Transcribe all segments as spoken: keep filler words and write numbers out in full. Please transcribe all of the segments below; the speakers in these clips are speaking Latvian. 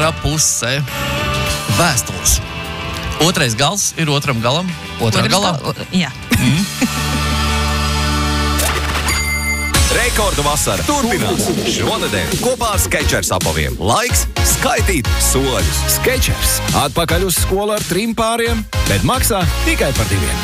Otra puse vēstules. Otrais gals ir otram galam. Otrā Otrs galā. gal- Jā. Mm. Rekordu vasara turpinās. Šonedēļ kopā ar Skechers apaviem. Laiks skaitīt soļus. Skechers. Atpakaļ uz skolu ar trim pāriem, bet maksā tikai par diviem.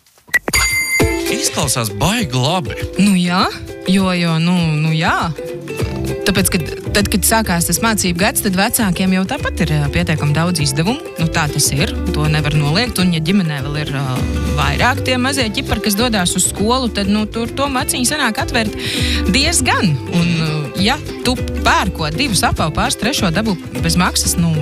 Izklausās baigi labi. Nu jā, jo, jo, nu, nu jā. Tāpēc, kad, tad, kad sākās tas mācību gads, tad vecākiem jau tāpat ir ā, pietiekami daudz izdevumu. Nu, tā tas ir, to nevar noliegt. Un, ja ģimenē vēl ir uh, vairāk tie mazie ķipari, kas dodās uz skolu, tad nu, tur to maciņu sanāk atvērt diezgan. Un, uh, ja tu pērko divus apavu pāris trešo dabu bez maksas, nu,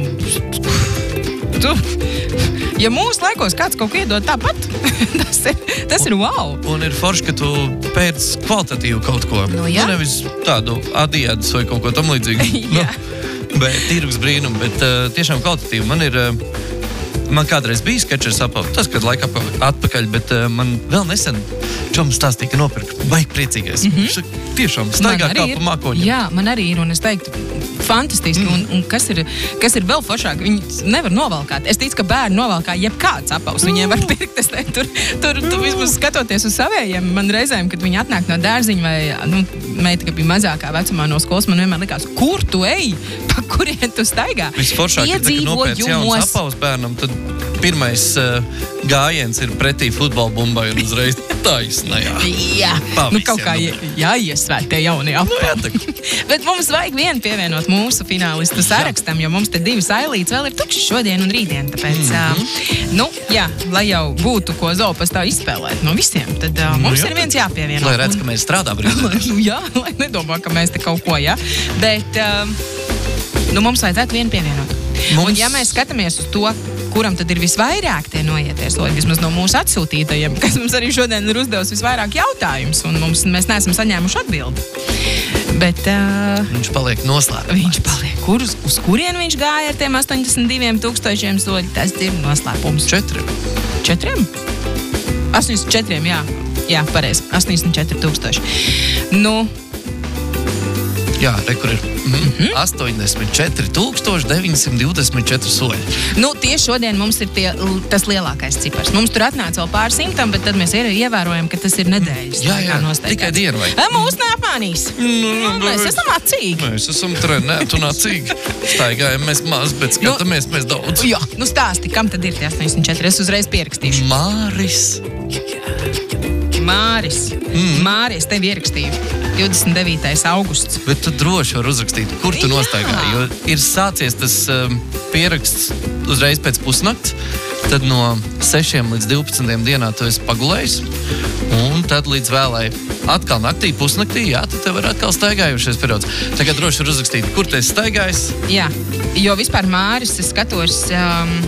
tu, ja mūsu laikos kāds kaut ko iedod tāpat, tas ir, tas ir wow. Un ir forši, ka tu pēc kvalitatīvu kaut ko. Nu, jā. Nu, nevis tādu adiedus vai kaut ko tam līdzīgu. Jā. Nu, bet tirgus brīnumu, bet uh, tiešām kvalitatīvu. Man ir, uh, man kādreiz bija Skechers apavi, tas, kad laika atpakaļ, bet uh, man vēl nesen čom stāstīja, ka nopirka. Baigi priecīgais. Mm -hmm. Tiešām staigā kā pa mākoņiem. Jā, man arī ir, un es teiktu, fantastiski, mm. un, un kas, ir, kas ir vēl foršāk, viņi nevar novalkāt. Es ticu, ka bērni novalkā jebkāds apavs, viņiem var pirkt. Es teiktu, tur, tur, tur vismaz skatoties uz savējiem, man reizēm, kad viņi atnāk no dārziņa vai, nu, meita, ka bija mazākā vecumā no skolas, man vienmēr likās, kur tu ej, pa kurien tu staigā? Visforšāk, ja tā, ka nopēc jauns apavs bērnam, tad pirmais uh, gājiens ir pretī futbola bumbai un uzreiz taisnajā. Jā, Pa nu kaut visiem, kā nu. jāiesvēt tie jaunie apavi. Nu, Bet mums vajag vienu pievienot mūsu finālistu sarakstam, jo mums te divas ailītes vēl ir tukšas šodien un rītdien. Tāpēc, mm -hmm. uh, nu, jā, lai jau būtu ko Zopastā izspēlēt no visiem, tad uh, mums jā. ir viens jāpievienot. Lai redz, ka mēs strādā brīdī. Nu jā, lai nedomā, ka mēs te kaut ko, jā. Bet, uh, nu, mums vajadzētu vienu pievienot. Mums... Un ja mēs skatāmies uz to, kuram tad ir visvairāk tie noieties soļi, vismaz no mūsu atsūtītajiem, kas mums arī šodien ir uzdevusi visvairāk jautājumus, un mums, mēs neesam saņēmuši atbildi. Bet uh, Viņš paliek noslēpts. viņš paliek. Kur, uz, uz kurien viņš gāja ar tiem astoņdesmit diviem tūkstošiem soļi? Tas ir noslēpums. Četri. Četriem? astoņdesmit četriem, jā. Jā, pareizi. astoņdesmit četri tūkstoši. Nu, Jā, re, kur ir mm, mm -hmm. astoņdesmit četri tūkstoši deviņsimt divdesmit četri soļi. nu, tieši šodien mums ir tie, tas lielākais cipars. Mums tur atnāca vēl pāris simtam, bet tad mēs arī ievērojam, ka tas ir nedēļas. Jā, jā, nosteigāts. tikai dienu vajag. A, mūs neapmānīs. Nu, mēs esam acīgi. Mēs esam trenēti un acīgi. Staigājam mēs maz, bet skatāmies mēs daudz. Jā, nu stāsti, kam tad ir tie astoņdesmit četri? Es uzreiz pierakstīšu. Māris. Māris. Mm. Māris, tev ierakstīju. divdesmit devītais augusts. Bet tu droši vari uzrakstīt, kur tu Jā. nostaigāji. Jo ir sācies tas um, pieraksts uzreiz pēc pusnakts. Tad no sešiem līdz divpadsmitiem dienā tu esi pagulējis. Un tad līdz vēlai atkal naktī, pusnaktī, jā, tad tev ir atkal staigājušies periods. Tagad droši var uzrakstīt, kur tu esi staigājis. Jā, jo vispār Māris, es skatos... Um,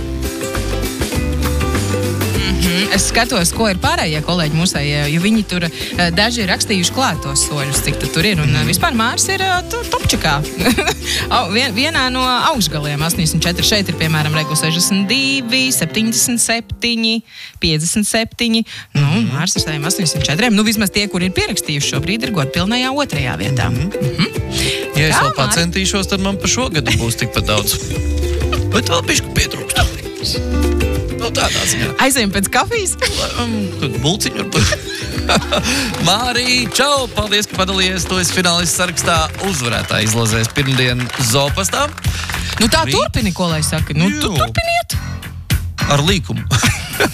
Es skatos, ko ir pārējie kolēģi mūsējie, jo viņi tur daži ir rakstījuši klāt tos soļus, cik tur ir. Un vispār Māris ir topčakā. Vien, vienā no augšgaliem astoņdesmit četri. Šeit ir, piemēram, Regu sešdesmit divi, septiņdesmit septiņi, piecdesmit septiņi. Nu, Māris ar saviem astoņdesmit četriem. Nu, vismaz tie, kur ir pierakstījuši šobrīd, ir godpilnajā otrajā vietā. Mm-hmm. Ja es Kā, vēl Māri? pacentīšos, tad man pa šo gadu būs tikpat daudz. Bet vēl bišķi pietrūkst. Nu, tādā ziņā. Aizējam pēc kafijas. Tad bulciņu varbūt. Mārī, čau! Paldies, ka padalījies. Tu esi finālists sarakstā uzvarētā izlozēs pirmdien Zopastā. Nu tā Rīt. turpini, ko lai saka. Nu, tu Jū. turpiniet. Ar līkumu.